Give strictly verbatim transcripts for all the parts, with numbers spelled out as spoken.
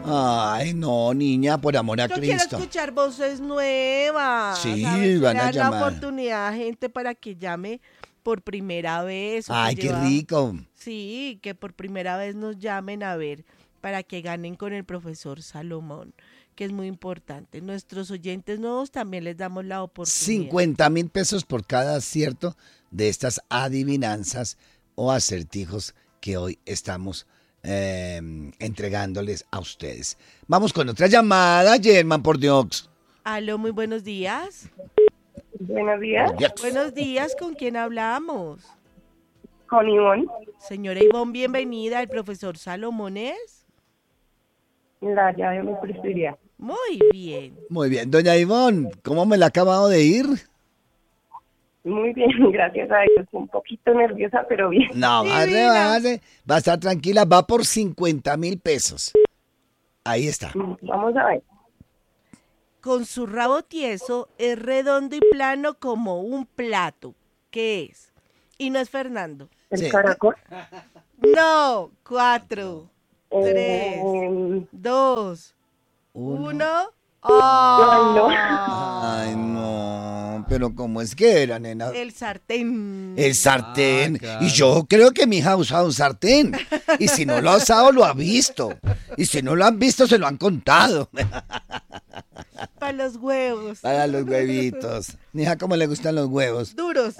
Ay, no, niña, por amor a Yo Cristo. quiero escuchar voces nuevas. Sí, ¿sabes? van a Dar la llamar. oportunidad a gente para que llame por primera vez. o que Ay, qué lleva- rico. Sí, que por primera vez nos llamen a ver para que ganen con el profesor Salomón, que es muy importante. Nuestros oyentes nuevos también les damos la oportunidad. cincuenta mil pesos por cada acierto de estas adivinanzas o acertijos que hoy estamos eh, entregándoles a ustedes. Vamos con otra llamada, Germán, por Dios. Aló, muy buenos días. Buenos días, Por Dios. Buenos días, ¿con quién hablamos? con Ivonne, Señora Ivonne, bienvenida. ¿El profesor Salomón es? la llave de mi prosperidad. Muy bien. Muy bien, doña Ivonne, ¿cómo me la ha acabado de ir? Muy bien, gracias a Dios. Un poquito nerviosa, pero bien. No, bájale, Divina. bájale. Va a estar tranquila, va por cincuenta mil pesos. Ahí está. Vamos a ver. Con su rabo tieso es redondo y plano como un plato. ¿Qué es? Y no es Fernando. El Sí. caracol. No, cuatro, tres, Eh, dos, Uno. uno. Ay, no. Ay, no, pero ¿cómo es que era, nena? El sartén. El sartén. Ah, claro. Y yo creo que mi hija ha usado un sartén. Y si no lo ha usado, lo ha visto. Y si no lo han visto, se lo han contado. Para los huevos. Para los huevitos. Mi hija, ¿cómo le gustan los huevos? Duros.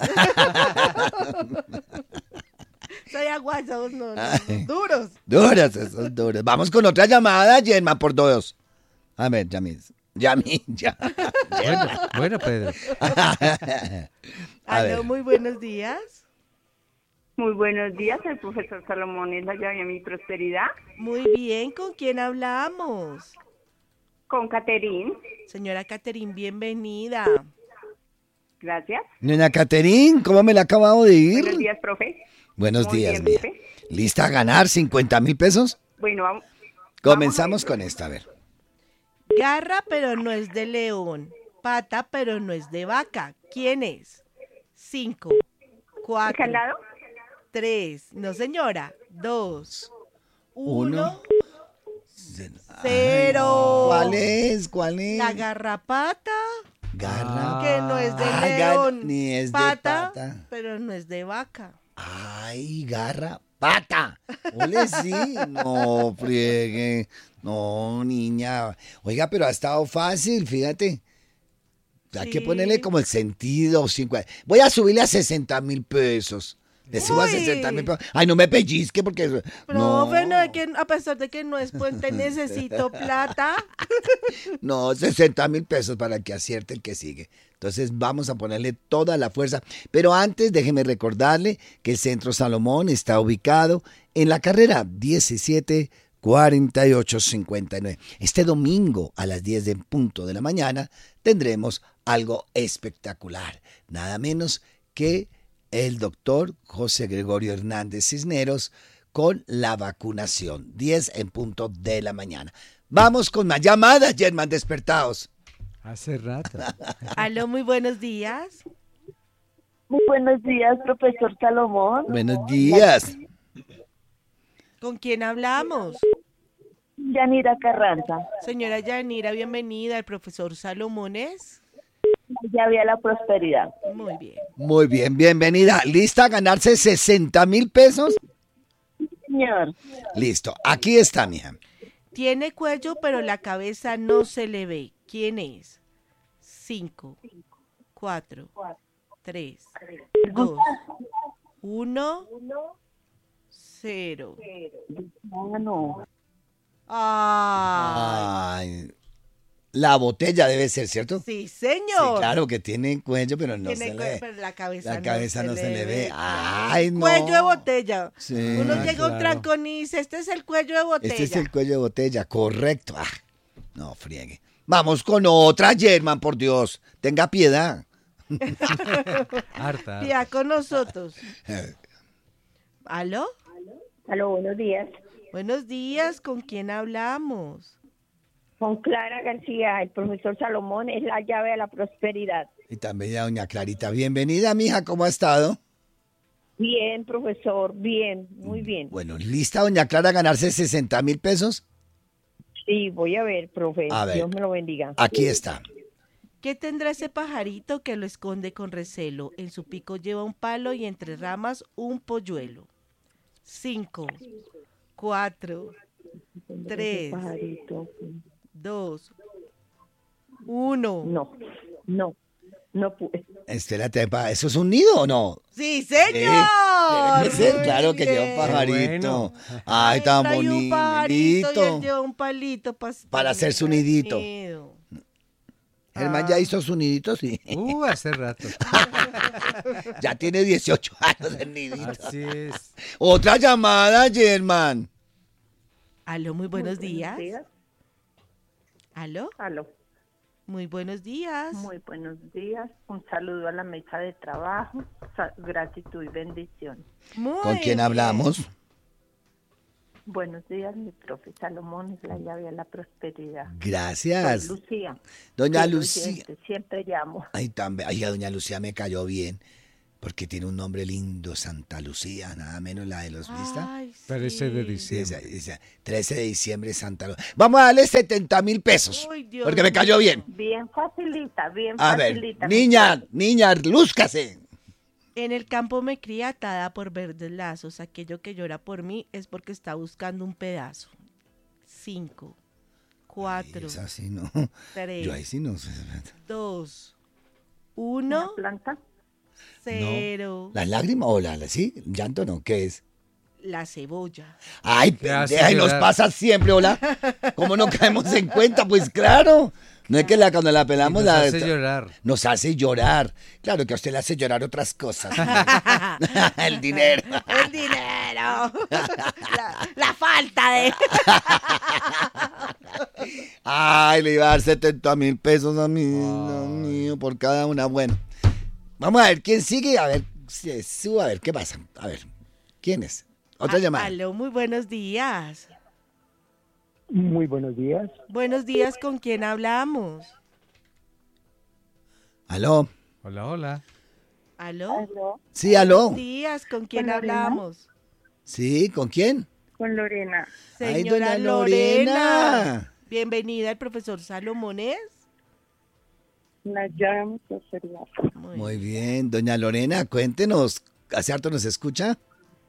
Soy aguados, no, no, no, Ay. duros. Duras, esos duros. Vamos con otra llamada, Germán, por dos. A ver, Yamis. Yami, ya. Bueno, bueno, Pedro. A Aló, ver. muy buenos días. muy buenos días, el profesor Salomón es la llave de mi prosperidad. Muy bien, ¿con quién hablamos? Con Caterín, Señora Caterín, bienvenida. gracias. Doña Caterín, ¿cómo me la ha acabado de ir? Buenos días, profe. Buenos Muy días, bien, mía. profe. ¿Lista a ganar cincuenta mil pesos? Bueno, vamos. Comenzamos con esta, a ver. Garra, pero no es de león. Pata, pero no es de vaca. ¿Quién es? Cinco, cuatro, ¿Candado? tres, no señora, dos, Uno. uno, cero. ¿Cuál es? ¿Cuál es? La garrapata, Garra. que no es de Ah, gar- león. ni es de pata, pata. pero no es de vaca. Ay, garra, pata. Ole, sí. No, friegue. No, niña. Oiga, pero ha estado fácil, fíjate. Hay que Sí. ponerle como el sentido. cincuenta. Voy a subirle a sesenta mil pesos. Le subo a Uy. sesenta mil pesos. Ay, no me pellizque porque... Profe, no, es que a pesar de que no es puente, necesito plata. No, sesenta mil pesos para que acierte el que sigue. Entonces vamos a ponerle toda la fuerza. Pero antes déjeme recordarle que el Centro Salomón está ubicado en la carrera diecisiete cuarenta y ocho cincuenta y nueve. Este domingo a las diez de punto de la mañana tendremos algo espectacular. Nada menos que el doctor José Gregorio Hernández Cisneros con la vacunación. diez en punto de la mañana. Vamos con más llamadas, Germán, despertados. Hace rato. Aló, muy buenos días. Muy buenos días, profesor Salomón. Buenos días. ¿Con quién hablamos? Yanira Carranza, Señora Yanira, bienvenida. El profesor Salomón es. la llave a la prosperidad. Muy bien. Muy bien, bienvenida. ¿Lista a ganarse sesenta mil pesos? Señor, Listo, aquí está, mija. Tiene cuello, pero la cabeza no se le ve. ¿Quién es? Cinco, cuatro, tres, dos, uno, cero. no, no. Ah, Ay, la botella debe ser, ¿cierto? sí, Sí, señor. claro que tiene cuello, pero no Tiene se cue- le ve. pero la cabeza, La cabeza no se le ve. Ah, Ay, no. Cuello de botella. Sí. Uno Ah, llega a un claro. trancón y dice, este es el cuello de botella. Este es el cuello de botella, correcto. Ah, no, friegue. Vamos con otra, Germán, por Dios. Tenga piedad. Harta. Ya con nosotros. ¿Aló? Aló, buenos días. Buenos días, ¿con quién hablamos? Con Clara García, el profesor Salomón es la llave a la prosperidad. Y también ya doña Clarita. Bienvenida, mija, ¿cómo ha estado? Bien, profesor, bien, muy bien. Bueno, ¿lista, doña Clara, a ganarse sesenta mil pesos? Sí, voy a ver, profe. A ver. Dios me lo bendiga. Aquí está. ¿Qué tendrá ese pajarito que lo esconde con recelo? En su pico lleva un palo y entre ramas un polluelo. Cinco, cuatro, tres, Pajarito. dos, uno. No, no, no pude. Espérate, pa, ¿eso es un nido o no? ¡Sí, Sí, tiene señor! que ser, Muy claro que lleva un bien. pajarito. Bueno. Ay, tan Trae un pajarito y él bonito. lleva un palito pa- Para hacer su nidito. nido. Germán ya hizo su nidito, sí. Uh, hace rato. Ya tiene dieciocho años el nidito. Así es. Otra llamada, Germán. Aló, muy buenos Muy días. días. Aló, Aló. muy buenos días. Muy buenos días. Un saludo a la mesa de trabajo. Sa- gratitud y bendición. Muy ¿Con quién bien. hablamos? Buenos días, mi profe Salomón, es la llave a la prosperidad. Gracias. Soy Lucía. Doña Fiel Lucía. oyente, Siempre llamo. Ay, también. Ay, a doña Lucía me cayó bien. Porque tiene un nombre lindo, Santa Lucía, nada menos la de los vistas. Ay, Parece de sí. diciembre. Dice, dice, trece de diciembre, Santa Lucía. Vamos a darle setenta mil pesos. Uy, Dios Porque me cayó bien. Bien facilita, bien A ver, facilita. mi niña, profe. niña, lúzcase. En el campo me cría atada por verdes lazos. Aquello que llora por mí es porque está buscando un pedazo. Cinco, cuatro, Es así, ¿no? tres, Yo ahí sí no sé. dos, ¿Una uno, planta? cero. ¿Las lágrimas o la, la- sí? ¿Llanto no? ¿Qué es? La cebolla. Ay, Te hace pendeja, y nos llorar. pasa siempre, hola. ¿Cómo no caemos en cuenta? Pues claro. No es que la, cuando la pelamos Y nos la, hace llorar. Nos hace llorar. Claro que a usted le hace llorar otras cosas. El dinero. El dinero. La, la falta de... Ay, le iba a dar setenta mil pesos a mí, Dios mío, por cada una. Bueno, vamos a ver quién sigue. A ver, si subo, a ver qué pasa. A ver, ¿quién es? Otra Ah, llamada. Aló, muy buenos días. Muy buenos días. Buenos días, ¿con quién hablamos? Aló. Hola, hola. ¿Aló? Sí, aló. Buenos días, ¿con quién ¿Con Lorena? hablamos? Sí, ¿con quién? Con Lorena. Ay, Señora doña Lorena. Lorena. Bienvenida al profesor Salomón. La llave a mi prosperidad. Muy Muy bien, doña Lorena, cuéntenos. ¿Hace harto nos escucha?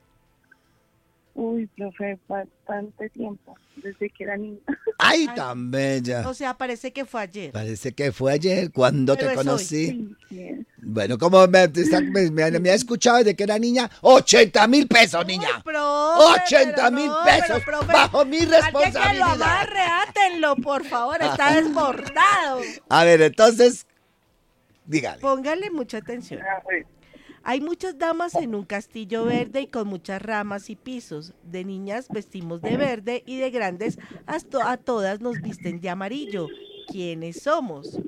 Uy, profe, bastante tiempo, desde que era niña. Ay, Ay. tan bella. O sea, parece que fue ayer. Parece que fue ayer cuando Pero te es hoy. conocí. Sí, sí. Bueno, como me, está- me- me- me ha escuchado desde que era niña, ochenta mil pesos, niña. Uy, profe, ochenta mil pero no, pesos pero, profe, bajo mi alguien que lo responsabilidad. amarre, átenlo, por favor, está desbordado. A ver, entonces, dígale. Póngale mucha atención. A ver, Hay muchas damas en un castillo verde y con muchas ramas y pisos. De niñas vestimos de verde y de grandes hasta a todas nos visten de amarillo. ¿Quiénes somos?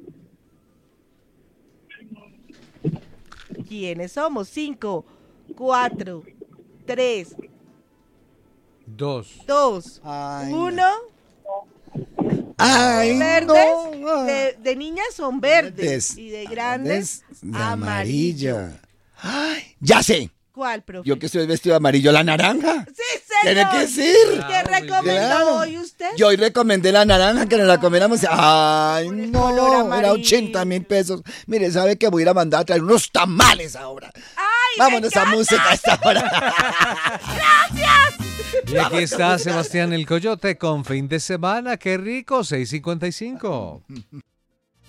¿Quiénes somos? Cinco, cuatro, tres, Dos. dos, Ay, uno. Ay, Verdes, no. de, de niñas son verdes Verdes, y de grandes de amarillo. amarilla. Ay, ya sé. ¿Cuál, profe? Yo que estoy vestido de amarillo, la naranja. Sí, señor. Tiene que ser. ¿Y qué Claro, muy recomendó Claro. hoy usted? Yo hoy recomendé la naranja, que nos la comiéramos. Ay, Por el no, color era amarillo. ochenta mil pesos. Mire, ¿sabe que voy a ir a mandar a traer unos tamales ahora? ¡Ay, Vámonos me a música a esta hora. Y aquí está Sebastián el Coyote con fin de semana. ¡Qué rico! seis cincuenta y cinco.